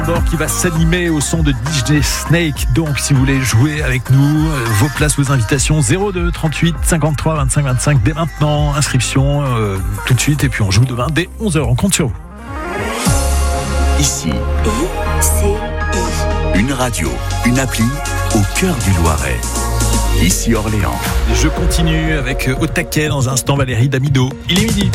Qui va s'animer au son de DJ Snake. Donc, si vous voulez jouer avec nous, vos places, vos invitations, 02 38 53 25 25 dès maintenant. Inscription tout de suite et puis on joue demain dès 11h. On compte sur vous. Ici, une radio, une appli au cœur du Loiret. Ici Orléans. Je continue avec au taquet dans un instant Valérie Damido. Il est midi.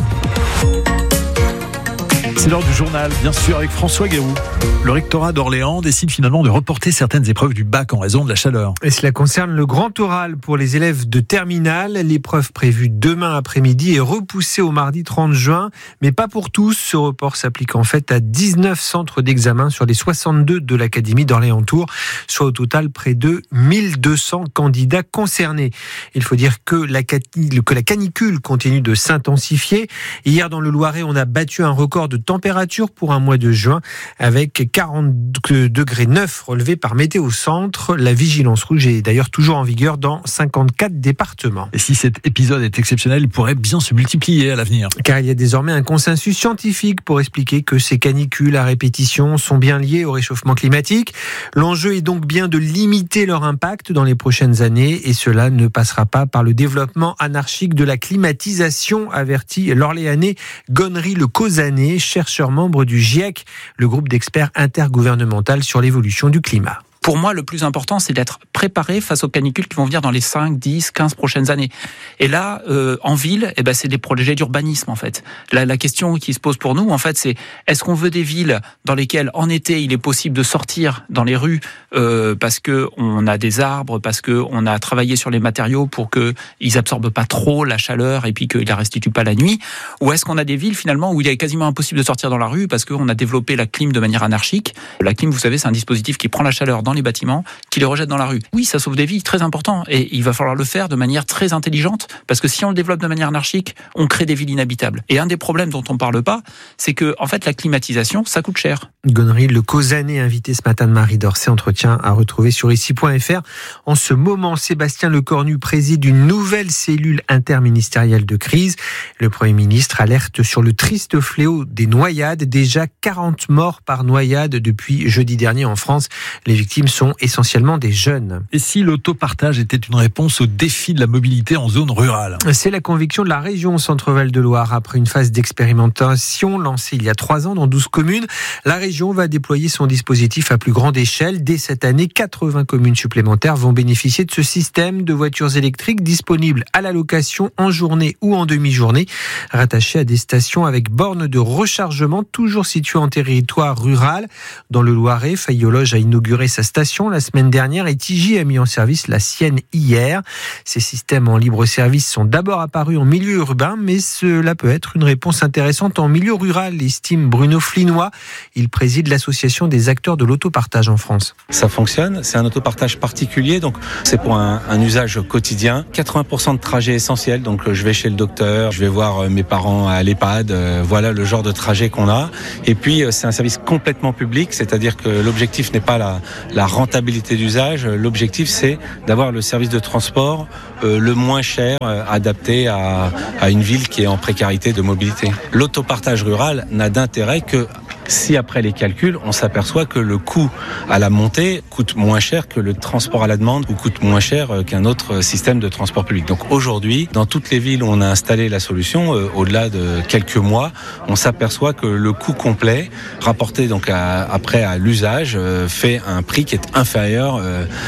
C'est l'heure du journal, bien sûr, avec François Gahout. Le rectorat d'Orléans décide finalement de reporter certaines épreuves du bac en raison de la chaleur. Et cela concerne le grand oral pour les élèves de terminale. L'épreuve prévue demain après-midi est repoussée au mardi 30 juin, mais pas pour tous. Ce report s'applique en fait à 19 centres d'examen sur les 62 de l'Académie d'Orléans-Tours, soit au total près de 1200 candidats concernés. Il faut dire que la canicule continue de s'intensifier. Hier, dans le Loiret, on a battu un record de température pour un mois de juin avec 40,9 degrés relevés par Météo Centre. La vigilance rouge est d'ailleurs toujours en vigueur dans 54 départements. Et si cet épisode est exceptionnel, il pourrait bien se multiplier à l'avenir. Car il y a désormais un consensus scientifique pour expliquer que ces canicules à répétition sont bien liées au réchauffement climatique. L'enjeu est donc bien de limiter leur impact dans les prochaines années et cela ne passera pas par le développement anarchique de la climatisation, avertit l'Orléanais Gonnery Le Causanet, chercheur membre du GIEC, le groupe d'experts intergouvernemental sur l'évolution du climat. Pour moi, le plus important, c'est d'être préparé face aux canicules qui vont venir dans les 5, 10, 15 prochaines années. Et là, en ville, c'est des projets d'urbanisme, en fait. La question qui se pose pour nous, en fait, c'est est-ce qu'on veut des villes dans lesquelles, en été, il est possible de sortir dans les rues parce que on a des arbres, parce que on a travaillé sur les matériaux pour qu'ils absorbent pas trop la chaleur et puis qu'ils la restituent pas la nuit, ou est-ce qu'on a des villes, finalement, où il est quasiment impossible de sortir dans la rue parce qu'on a développé la clim de manière anarchique. La clim, vous savez, c'est un dispositif qui prend la chaleur dans les bâtiments, qui les rejette dans la rue. Oui, ça sauve des vies, très important. Et il va falloir le faire de manière très intelligente, parce que si on le développe de manière anarchique, on crée des villes inhabitables. Et un des problèmes dont on ne parle pas, c'est que, en fait, la climatisation, ça coûte cher. Gonnery Le Causanet, invité ce matin de Marie Dorcet, entretien à retrouver sur ici.fr. En ce moment, Sébastien Lecornu préside une nouvelle cellule interministérielle de crise. Le Premier ministre alerte sur le triste fléau des noyades. Déjà 40 morts par noyade depuis jeudi dernier en France. Les victimes sont essentiellement des jeunes. Et si l'autopartage était une réponse au défi de la mobilité en zone rurale ? C'est la conviction de la région Centre-Val de Loire. Après une phase d'expérimentation lancée il y a 3 ans dans 12 communes, la région va déployer son dispositif à plus grande échelle. Dès cette année, 80 communes supplémentaires vont bénéficier de ce système de voitures électriques disponibles à la location en journée ou en demi-journée, rattachées à des stations avec bornes de rechargement, toujours situées en territoire rural. Dans le Loiret, Fayologe a inauguré sa station la semaine dernière et Tigy a mis en service la sienne hier. Ces systèmes en libre service sont d'abord apparus en milieu urbain, mais cela peut être une réponse intéressante en milieu rural, estime Bruno Flinois. Il préside l'association des acteurs de l'autopartage en France. Ça fonctionne, c'est un autopartage particulier, donc c'est pour un usage quotidien. 80% de trajets essentiels, donc je vais chez le docteur, je vais voir mes parents à l'EHPAD, voilà le genre de trajet qu'on a. Et puis c'est un service complètement public, c'est-à-dire que l'objectif n'est pas la rentabilité d'usage. L'objectif, c'est d'avoir le service de transport le moins cher, adapté à une ville qui est en précarité de mobilité. L'autopartage rural n'a d'intérêt que si après les calculs, on s'aperçoit que le coût à la montée coûte moins cher que le transport à la demande ou coûte moins cher qu'un autre système de transport public. Donc aujourd'hui, dans toutes les villes où on a installé la solution, au-delà de quelques mois, on s'aperçoit que le coût complet, rapporté donc après à l'usage, fait un prix qui est inférieur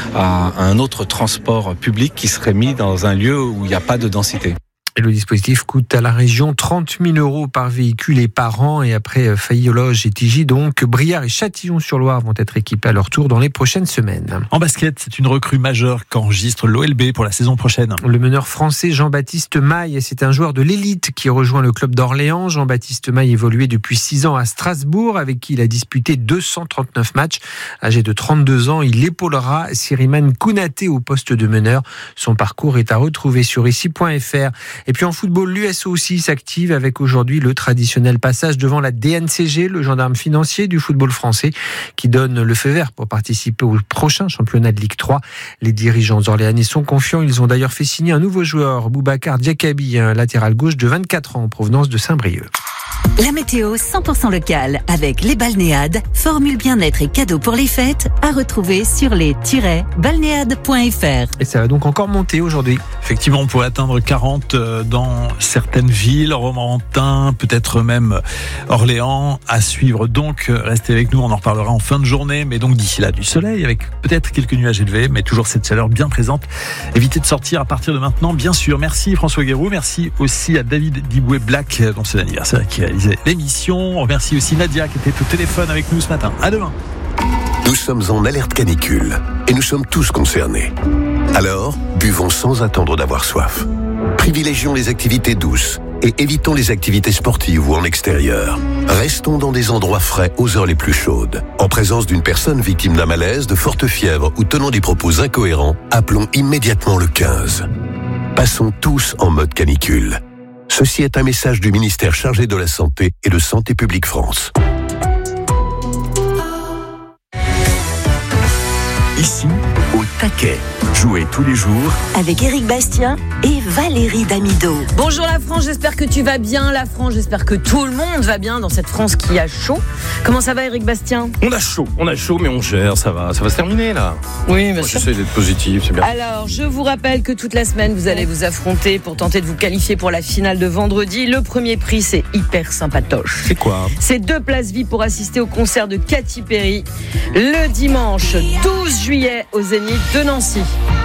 à un autre transport public qui serait mis dans un lieu où il n'y a pas de densité. Et le dispositif coûte à la région 30 000 € par véhicule et par an. Et après Fayologe et Tigy, donc, Briare et Châtillon-sur-Loire vont être équipés à leur tour dans les prochaines semaines. En basket, c'est une recrue majeure qu'enregistre l'OLB pour la saison prochaine. Le meneur français Jean-Baptiste Maille, c'est un joueur de l'élite qui rejoint le club d'Orléans. Jean-Baptiste Maille évoluait depuis 6 ans à Strasbourg, avec qui il a disputé 239 matchs. Âgé de 32 ans, il épaulera Siriman Kounaté au poste de meneur. Son parcours est à retrouver sur ici.fr. Et puis en football, l'USO aussi s'active avec aujourd'hui le traditionnel passage devant la DNCG, le gendarme financier du football français, qui donne le feu vert pour participer au prochain championnat de Ligue 3. Les dirigeants orléanais sont confiants. Ils ont d'ailleurs fait signer un nouveau joueur, Boubacar Diakabi, un latéral gauche de 24 ans en provenance de Saint-Brieuc. La météo 100% locale avec les balnéades, formule bien-être et cadeaux pour les fêtes à retrouver sur les-balnéades.fr. Et ça va donc encore monter aujourd'hui. Effectivement, on pourrait atteindre 40 dans certaines villes, Romorantin, peut-être même Orléans, à suivre. Donc, restez avec nous, on en reparlera en fin de journée. Mais donc, d'ici là, du soleil avec peut-être quelques nuages élevés, mais toujours cette chaleur bien présente. Évitez de sortir à partir de maintenant, bien sûr. Merci François Guéroux, merci aussi à David Diboué-Black, dont c'est l'anniversaire, qui réalisait l'émission. On remercie aussi Nadia qui était au téléphone avec nous ce matin. À demain. Nous sommes en alerte canicule et nous sommes tous concernés. Alors, buvons sans attendre d'avoir soif. Privilégions les activités douces et évitons les activités sportives ou en extérieur. Restons dans des endroits frais aux heures les plus chaudes. En présence d'une personne victime d'un malaise, de forte fièvre ou tenant des propos incohérents, appelons immédiatement le 15. Passons tous en mode canicule. Ceci est un message du ministère chargé de la Santé et de Santé publique France. Ici, au taquet. Jouez tous les jours Avec Éric Bastien et Valérie Damido. Bonjour la France, j'espère que tu vas bien. La France, j'espère que tout le monde va bien dans cette France qui a chaud. Comment ça va Éric Bastien ? On a chaud, mais on gère, ça va se terminer là. Oui, bien Moi, sûr. j'essaie d'être positif, c'est bien. Alors, je vous rappelle que toute la semaine, vous allez vous affronter pour tenter de vous qualifier pour la finale de vendredi. Le premier prix, c'est hyper sympatoche. C'est quoi ? C'est 2 places vie pour assister au concert de Katy Perry le dimanche 12 juillet au Zénith de Nancy.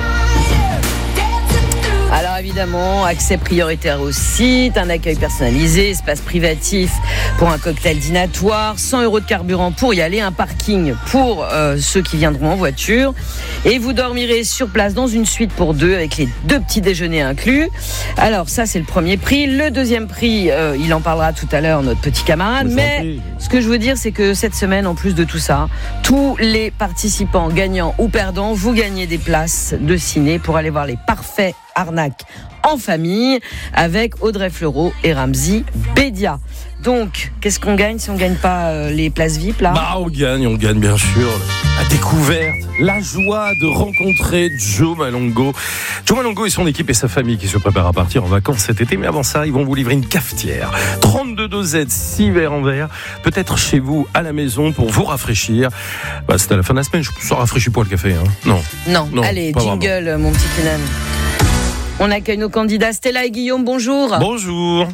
Alors évidemment, accès prioritaire au site, un accueil personnalisé, espace privatif pour un cocktail dînatoire, 100 € de carburant pour y aller, un parking pour ceux qui viendront en voiture. Et vous dormirez sur place dans une suite pour 2 avec les 2 petits déjeuners inclus. Alors ça, c'est le premier prix. Le deuxième prix, il en parlera tout à l'heure, notre petit camarade. Mais ce que je veux dire, c'est que cette semaine, en plus de tout ça, tous les participants gagnants ou perdants, vous gagnez des places de ciné pour aller voir les parfaits arnaques en famille avec Audrey Fleurot et Ramzy Bédia. Donc, qu'est-ce qu'on gagne si on gagne pas les places VIP là ? Bah, on gagne bien sûr. La découverte, la joie de rencontrer Joe Malongo. Joe Malongo et son équipe et sa famille qui se préparent à partir en vacances cet été. Mais avant ça, ils vont vous livrer une cafetière. 32 dosettes, 6 verres en verre. Peut-être chez vous, à la maison, pour vous rafraîchir. Bah, c'est à la fin de la semaine. Je ne rafraîchis pas le café. Hein. Non. Allez, pas jingle, vraiment. mon petit Kenan. On accueille nos candidats. Stella et Guillaume, bonjour. Bonjour.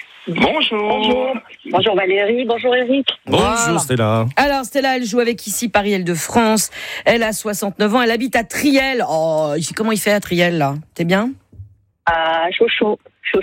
Bonjour Valérie, bonjour Éric. Bonjour Voilà. Stella. Alors Stella, elle joue avec ici Paris Île-de-France. Elle a 69 ans, elle habite à Triel. Oh, comment il fait à Triel là ? T'es bien ? Ah, chaud. Chaud.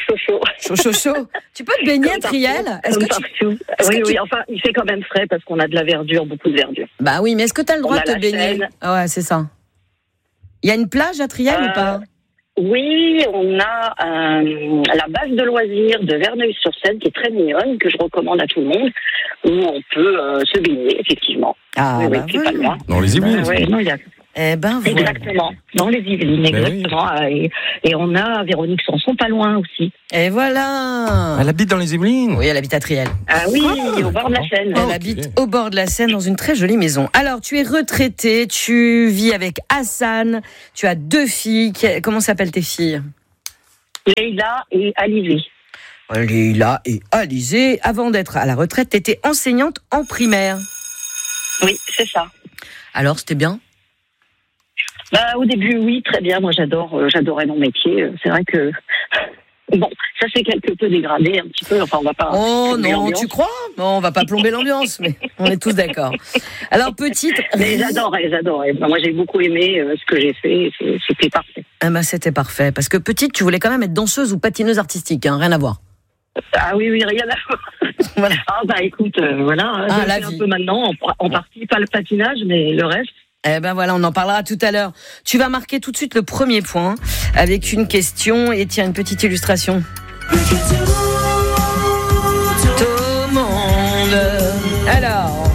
Tu peux te baigner à Triel ? Oui, enfin, il fait quand même frais parce qu'on a de la verdure, beaucoup de verdure. Bah oui, mais est-ce que t'as le droit de te baigner ? Seine. Ouais, c'est ça. Il y a une plage à Triel ou pas ? Oui, on a la base de loisirs de Verneuil-sur-Seine qui est très mignonne, que je recommande à tout le monde, où on peut se baigner, effectivement. Ah, oui, bah c'est pas loin. Dans les Yvelines. Oui, non, il y a... Eh ben voilà. Exactement, dans les Yvelines, exactement. Oui. Et on a Véronique Sanson pas loin aussi. Et voilà. Elle habite dans les Yvelines. Oui, elle habite à Triel. Ah oui, au bord de la Seine. Elle habite au bord de la Seine dans une très jolie maison. Alors, tu es retraitée, tu vis avec Hassan, tu as 2 filles. Comment s'appellent tes filles ? Leïla et Alizé. Leïla et Alizé. Avant d'être à la retraite, tu étais enseignante en primaire. Oui, c'est ça. Alors, c'était bien ? Bah, au début, oui, très bien. Moi, j'adorais mon métier. C'est vrai que, bon, ça s'est quelque peu dégradé un petit peu. Enfin, on va pas. Oh non, tu crois ? Non, on va pas plomber l'ambiance, mais on est tous d'accord. Alors, petite. Mais j'adorais. Moi, j'ai beaucoup aimé ce que j'ai fait. C'était parfait. Ah ben, c'était parfait. Parce que petite, tu voulais quand même être danseuse ou patineuse artistique, hein, rien à voir. Ah oui, rien à voir. Voilà. Ah bah écoute, voilà. Je la fais vie. un peu maintenant, en partie, pas le patinage, mais le reste. Eh ben voilà, on en parlera tout à l'heure. Tu vas marquer tout de suite le premier point avec une question et tiens, une petite illustration. Tout le monde. Alors,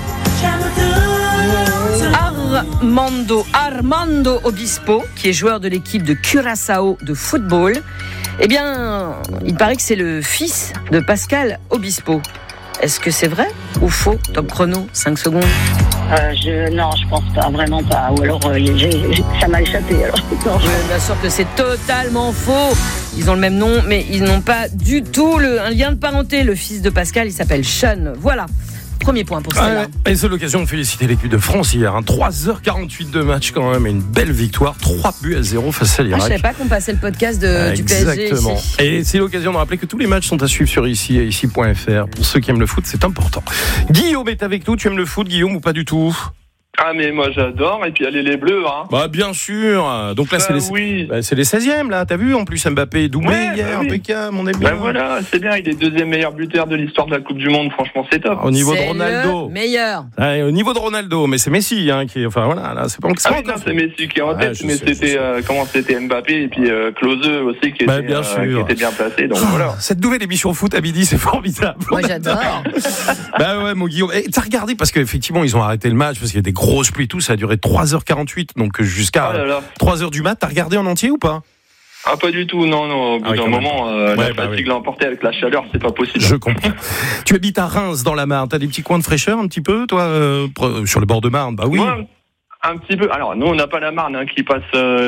Armando Obispo, qui est joueur de l'équipe de Curaçao de football, eh bien, il paraît que c'est le fils de Pascal Obispo. Est-ce que c'est vrai ou faux ? Top chrono, 5 secondes. Non, je pense pas, vraiment pas. Ou alors, ça m'a échappé. Alors. Non, Bien sûr que c'est totalement faux. Ils ont le même nom, mais ils n'ont pas du tout un lien de parenté. Le fils de Pascal, il s'appelle Sean. Voilà. Premier point pour ça. Et c'est l'occasion de féliciter l'équipe de France hier. 3h48 de match quand même, et une belle victoire. 3-0 face à l'Irak. Je savais pas qu'on passait le podcast du PSG. Exactement. Ici. Et c'est l'occasion de rappeler que tous les matchs sont à suivre sur ici et ici.fr. Pour ceux qui aiment le foot, c'est important. Guillaume est avec nous. Tu aimes le foot, Guillaume, ou pas du tout? Ah mais moi j'adore, et puis allez les Bleus hein. Bah bien sûr. Donc là c'est les 16e là, t'as vu, en plus Mbappé doublé hier, impeccable, on est bien. Bah voilà, c'est bien, il est deuxième meilleur buteur de l'histoire de la Coupe du Monde, franchement c'est top. Au niveau de Ronaldo. Le meilleur. Au niveau de Ronaldo, mais c'est Messi qui est, enfin voilà, là c'est pas c'est Messi qui est en tête, mais c'était Mbappé et puis Klose aussi qui était bien placé, donc voilà. Cette nouvelle émission foot à midi, c'est formidable. Moi j'adore. Bah ouais, mon Guillaume. Et t'as regardé, parce qu'effectivement ils ont arrêté le match parce qu'il y a des grosses pluies, tout ça a duré 3h48, donc jusqu'à 3h du mat. T'as regardé en entier ou pas? Ah pas du tout, non. Au bout d'un moment, la fatigue l'a emporté avec la chaleur, c'est pas possible. Je comprends. Tu habites à Reims dans la Marne, t'as des petits coins de fraîcheur un petit peu, toi, sur le bord de Marne? Bah oui. Ouais. Un petit peu. Alors nous on n'a pas la Marne qui passe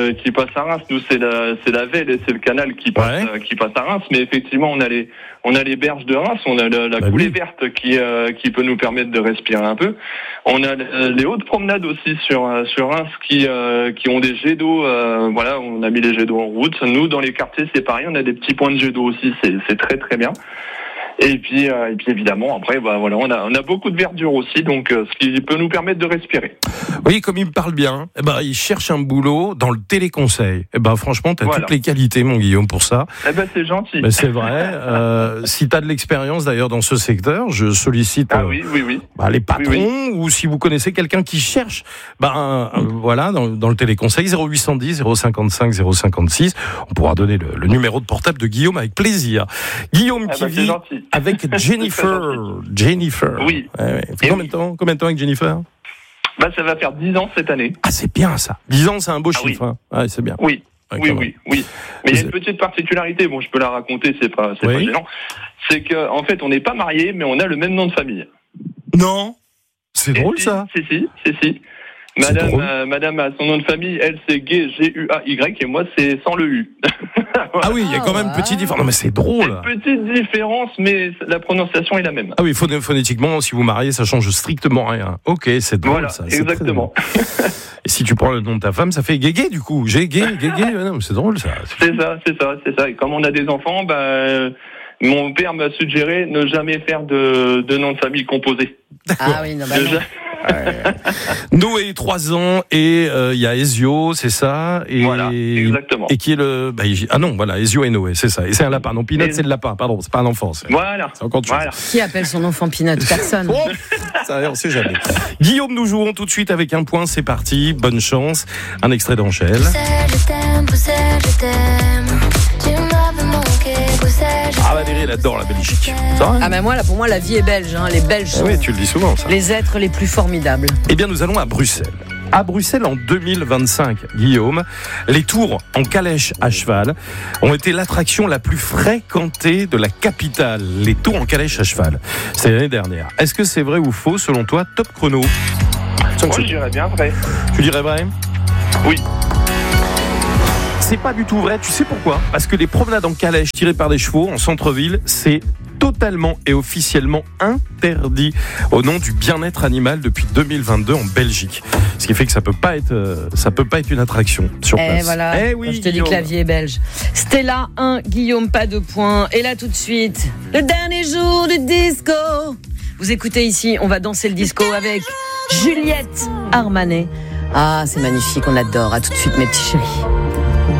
à Reims. Nous c'est la Velle et c'est le canal qui passe à Reims. Mais effectivement on a les berges de Reims. On a la coulée verte qui peut nous permettre de respirer un peu. On a les hautes promenades aussi sur Reims qui ont des jets d'eau. Voilà, on a mis les jets d'eau en route. Nous dans les quartiers c'est pareil. On a des petits points de jets d'eau aussi. C'est très très bien. Et puis évidemment après voilà on a beaucoup de verdure aussi, donc ce qui peut nous permettre de respirer. Oui, comme il me parle bien, il cherche un boulot dans le téléconseil. Franchement, t'as toutes les qualités, mon Guillaume, pour ça. C'est gentil. C'est vrai. Si t'as de l'expérience d'ailleurs dans ce secteur, je sollicite les patrons, ou si vous connaissez quelqu'un qui cherche, voilà, dans le téléconseil, 0810 055 056. On pourra donner le numéro de portable de Guillaume avec plaisir. Guillaume qui vit avec Jennifer. Oui. Combien de temps avec Jennifer? Ça va faire 10 ans cette année. Ah, c'est bien ça. 10 ans, c'est un beau chiffre. Hein. Ouais, c'est bien. Oui. Mais il y a une petite particularité, je peux la raconter, c'est pas gênant. C'est qu'en fait, on n'est pas mariés, mais on a le même nom de famille. Non. C'est drôle ça. Si. Madame a son nom de famille, elle c'est Gay, G-U-A-Y, et moi c'est sans le U. Voilà. Ah oui, il y a quand même une petite différence. Non mais c'est drôle. Une petite différence, mais la prononciation est la même. Ah oui, phonétiquement, si vous mariez, ça change strictement rien. Ok, c'est drôle. Voilà, ça. Exactement. Et si tu prends le nom de ta femme, ça fait Guégué du coup. Guégué. Non, mais c'est drôle ça. C'est ça. Et comme on a des enfants, mon père m'a suggéré ne jamais faire de nom de famille composé. Ah oui, non. Noé, 3 ans, et il y a Ezio, c'est ça, et voilà, exactement. Et qui est le Ezio et Noé, c'est ça. Et c'est un lapin. Non, Pinot, c'est le lapin. Pardon, c'est pas un enfant. Voilà. C'est encore autre chose. Voilà. Qui appelle son enfant Pinot? Personne. Ça, on sait jamais. Guillaume, nous jouons tout de suite avec un point. C'est parti. Bonne chance. Un extrait d'Angèle. Valérie, elle adore la Belgique. Pour moi, la vie est belge. Les Belges sont tu le dis souvent, ça. Les êtres les plus formidables. Eh bien, nous allons à Bruxelles. À Bruxelles, en 2025, Guillaume, les tours en calèche à cheval ont été l'attraction la plus fréquentée de la capitale. Les tours en calèche à cheval. C'est l'année dernière. Est-ce que c'est vrai ou faux, selon toi? Top chrono. Moi, je dirais bien vrai. Tu dirais vrai? Oui. C'est pas du tout vrai, tu sais pourquoi? Parce que les promenades en calèche tirées par des chevaux en centre-ville, c'est totalement et officiellement interdit au nom du bien-être animal depuis 2022 en Belgique. Ce qui fait que ça peut pas être une attraction sur place. Voilà. Oui, je te dis que la vie est belge. Stella 1, Guillaume pas de points. Et là tout de suite, le dernier jour du disco. Vous écoutez ici, on va danser le disco avec Juliette Armanet. Ah, c'est magnifique, on adore. À tout de suite mes petits chéris.